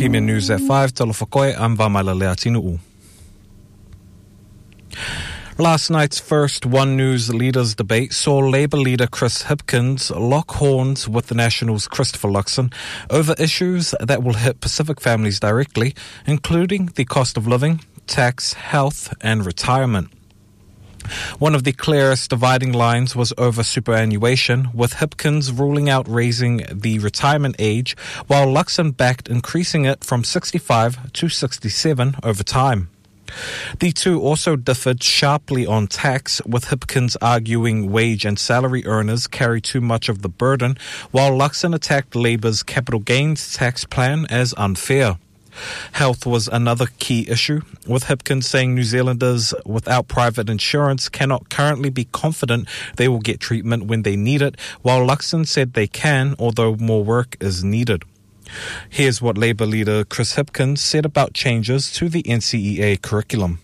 PMN News at 5, Talofakoe, I'm Vamaila Leatinu'u. Last night's first One News Leaders debate saw Labour leader Chris Hipkins lock horns with the National's Christopher Luxon over issues that will hit Pacific families directly, including the cost of living, tax, health and retirement. One of the clearest dividing lines was over superannuation, with Hipkins ruling out raising the retirement age, while Luxon backed increasing it from 65 to 67 over time. The two also differed sharply on tax, with Hipkins arguing wage and salary earners carry too much of the burden, while Luxon attacked Labour's capital gains tax plan as unfair. Health was another key issue, with Hipkins saying New Zealanders without private insurance cannot currently be confident they will get treatment when they need it, while Luxon said they can, although more work is needed. Here's what Labour leader Chris Hipkins said about changes to the NCEA curriculum.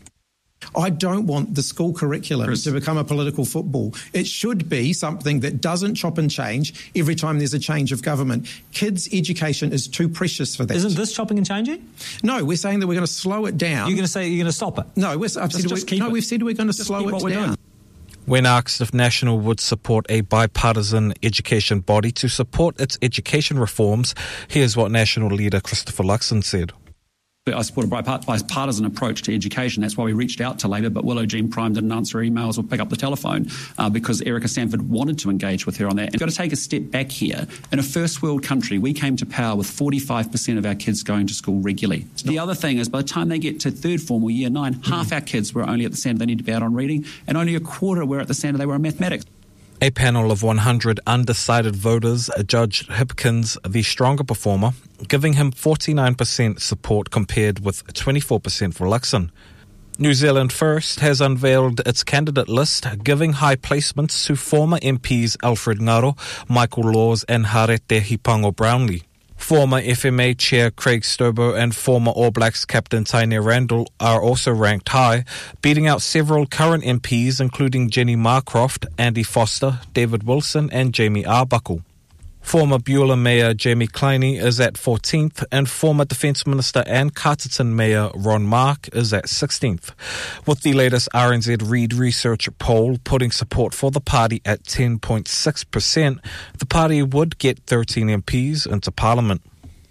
I don't want the school curriculum to become a political football. It should be something that doesn't chop and change every time there's a change of government. Kids' education is too precious for that. Isn't this chopping and changing? No, we're saying that we're going to slow it down. You're going to say you're going to stop it? No, we've said we're going to slow it down. When asked if National would support a bipartisan education body to support its education reforms, here's what National leader Christopher Luxon said. I support a bipartisan approach to education. That's why we reached out to Labour, but Willow Jean Prime didn't answer emails or pick up the telephone because Erica Sanford wanted to engage with her on that. We've got to take a step back here. In a first world country, we came to power with 45% of our kids going to school regularly. The other thing is by the time they get to third form or year 9, half our kids were only at the standard they need to be out on reading, and only a quarter were at the standard they were on mathematics. A panel of 100 undecided voters judged Hipkins the stronger performer, giving him 49% support compared with 24% for Luxon. New Zealand First has unveiled its candidate list, giving high placements to former MPs Alfred Ngaro, Michael Laws and Harete Hipango Brownlee. Former FMA Chair Craig Stobo and former All Blacks captain Taine Randall are also ranked high, beating out several current MPs including Jenny Marcroft, Andy Foster, David Wilson and Jamie Arbuckle. Former Beulah Mayor Jamie Kleine is at 14th and former Defence Minister and Carterton Mayor Ron Mark is at 16th, with the latest RNZ Reid Research poll putting support for the party at 10.6%. The party would get 13 MPs into Parliament.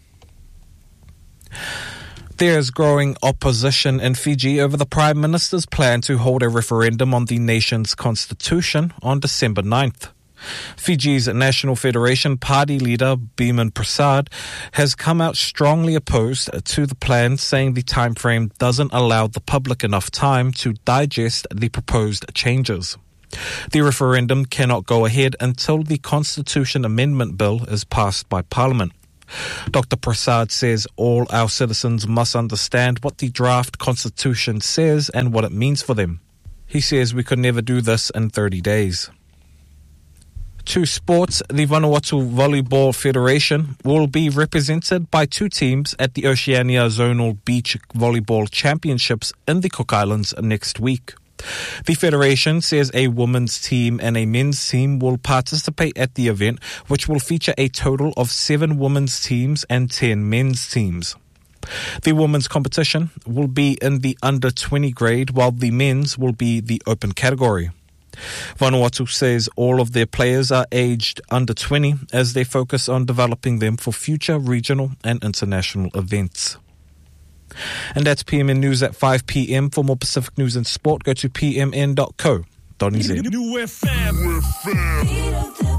There is growing opposition in Fiji over the Prime Minister's plan to hold a referendum on the nation's constitution on December 9th. Fiji's National Federation Party leader Biman Prasad has come out strongly opposed to the plan, saying the timeframe doesn't allow the public enough time to digest the proposed changes. The referendum cannot go ahead until the Constitution Amendment Bill is passed by Parliament. Dr. Prasad says all our citizens must understand what the draft Constitution says and what it means for them. He says we could never do this in 30 days. To sports, the Vanuatu Volleyball Federation will be represented by two teams at the Oceania Zonal Beach Volleyball Championships in the Cook Islands next week. The Federation says a women's team and a men's team will participate at the event, which will feature a total of 7 women's teams and 10 men's teams. The women's competition will be in the under 20 grade, while the men's will be the open category. Vanuatu says all of their players are aged under 20 as they focus on developing them for future regional and international events. And that's PMN News at 5 p.m. For more Pacific news and sport, go to pmn.co.nz.